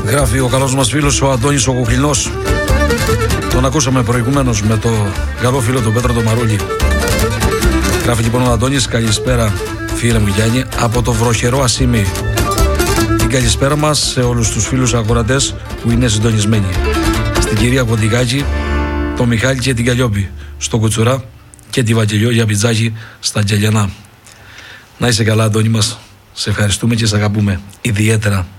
Γράφει ο καλός μας φίλος ο Αντώνης ο Κουκλινός. Τον ακούσαμε προηγουμένως με το καλό φίλο του Πέτρο το Μαρούλη. Γράφει λοιπόν ο Αντώνης: καλησπέρα φίλε μου Γιάννη από το βροχερό Ασίμι. Την καλησπέρα μας σε όλους τους φίλους ακροατές που είναι συντονισμένοι. Στην κυρία Κοντιγάκη, το Μιχάλη και την Καλλιόπη, στο Κουτσουρά και τη Βαγγελιό για πιτζάκι στα Τζελιανά. Να είσαι καλά Αντώνη μας, σε ευχαριστούμε και σε αγαπούμε ιδιαίτερα.